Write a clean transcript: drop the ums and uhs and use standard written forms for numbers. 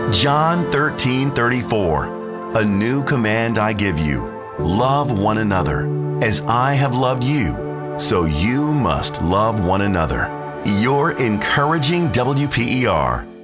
John 13:34. A new command I give you, love one another. As I have loved you, so you must love one another. Your encouraging WPER.